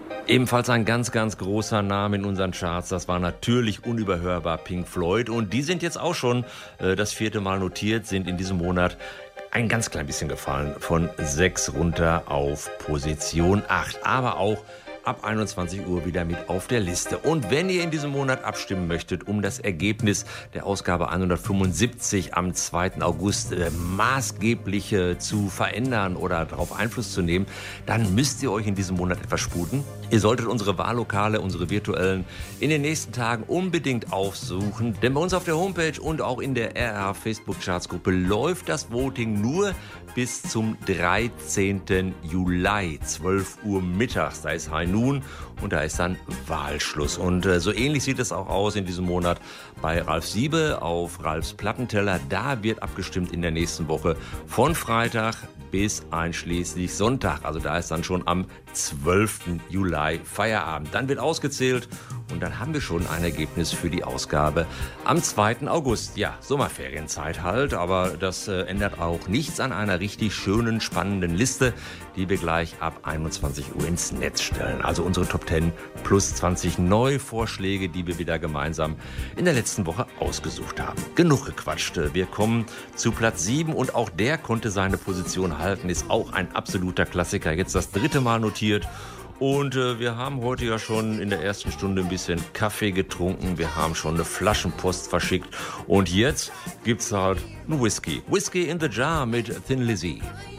Ebenfalls ein ganz, ganz großer Name in unseren Charts, das war natürlich unüberhörbar Pink Floyd. Und die sind jetzt auch schon das 4. Mal notiert, sind in diesem Monat ein ganz klein bisschen gefallen, von 6 runter auf Position 8. Aber auch ab 21 Uhr wieder mit auf der Liste. Und wenn ihr in diesem Monat abstimmen möchtet, um das Ergebnis der Ausgabe 175 am 2. August maßgeblich zu verändern oder darauf Einfluss zu nehmen, dann müsst ihr euch in diesem Monat etwas sputen. Ihr solltet unsere Wahllokale, unsere virtuellen, in den nächsten Tagen unbedingt aufsuchen. Denn bei uns auf der Homepage und auch in der RR Facebook Charts Gruppe läuft das Voting nur bis zum 13. Juli, 12 Uhr mittags. Da ist High Noon und da ist dann Wahlschluss. Und so ähnlich sieht es auch aus in diesem Monat bei Ralf Siebe auf Ralfs Plattenteller. Da wird abgestimmt in der nächsten Woche von Freitag bis einschließlich Sonntag. Also da ist dann schon am 12. Juli Feierabend. Dann wird ausgezählt und dann haben wir schon ein Ergebnis für die Ausgabe am 2. August. Ja, Sommerferienzeit halt, aber das ändert auch nichts an einer richtig schönen, spannenden Liste, die wir gleich ab 21 Uhr ins Netz stellen. Also unsere Top 10 plus 20 Neuvorschläge, die wir wieder gemeinsam in der letzten Woche ausgesucht haben. Genug gequatscht. Wir kommen zu Platz 7 und auch der konnte seine Position halten, ist auch ein absoluter Klassiker. Jetzt das 3. Mal notiert. Und wir haben heute ja schon in der ersten Stunde ein bisschen Kaffee getrunken. Wir haben schon eine Flaschenpost verschickt. Und jetzt gibt's halt einen Whisky. Whisky in the Jar mit Thin Lizzy.